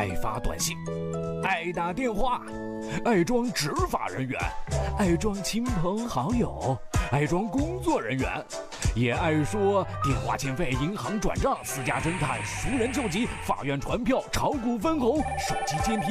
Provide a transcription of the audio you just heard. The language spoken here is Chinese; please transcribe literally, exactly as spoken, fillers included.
爱发短信，爱打电话，爱装执法人员，爱装亲朋好友，爱装工作人员，也爱说电话欠费、银行转账、私家侦探、熟人救急、法院传票、炒股分红、手机监听、